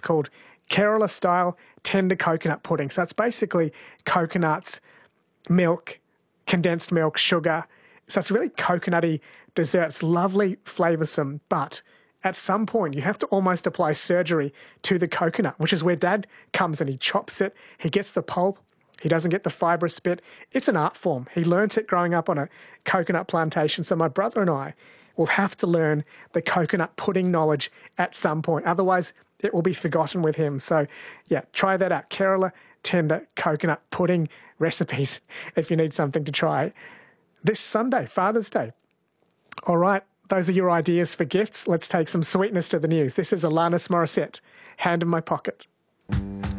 called Kerala style tender coconut pudding. So it's basically coconuts, milk, condensed milk, sugar. So it's really coconutty dessert. It's lovely, flavoursome, but at some point you have to almost apply surgery to the coconut, which is where Dad comes in. He chops it, he gets the pulp, he doesn't get the fibrous bit. It's an art form. He learnt it growing up on a coconut plantation. So my brother and I will have to learn the coconut pudding knowledge at some point. Otherwise, it will be forgotten with him. So yeah, try that out. Kerala tender coconut pudding recipes if you need something to try this Sunday, Father's Day. All right, those are your ideas for gifts. Let's take some sweetness to the news. This is Alanis Morissette, Hand in My Pocket.